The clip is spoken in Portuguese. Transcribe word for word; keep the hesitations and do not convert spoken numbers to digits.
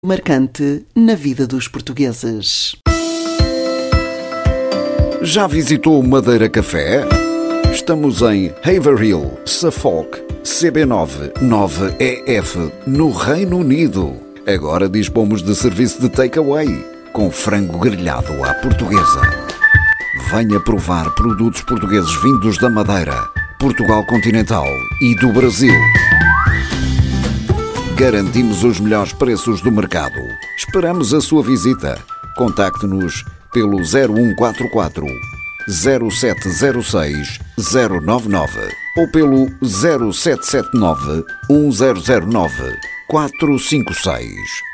marcante na vida dos portugueses. Já visitou o Madeira Café? Estamos em Haverhill, Suffolk, C B nove nove E F, no Reino Unido. Agora dispomos de serviço de takeaway, com frango grelhado à portuguesa. Venha provar produtos portugueses vindos da Madeira, Portugal continental e do Brasil. Garantimos os melhores preços do mercado. Esperamos a sua visita. Contacte-nos pelo zero um quatro quatro, zero sete zero seis, zero nove nove ou pelo zero sete sete nove, um zero zero nove, quatro cinco seis.